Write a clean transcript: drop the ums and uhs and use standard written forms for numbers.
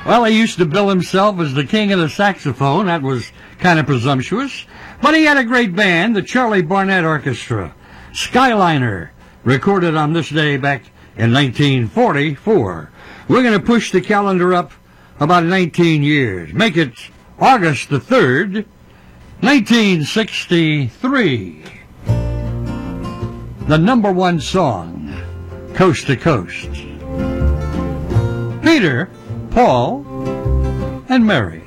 Well, he used to bill himself as the king of the saxophone. That was kind of presumptuous. But he had a great band, the Charlie Barnett Orchestra. Skyliner, recorded on this day back in 1944. We're going to push the calendar up about 19 years. Make it August the 3rd, 1963. The #1 song, Coast to Coast. Peter, Paul, and Mary.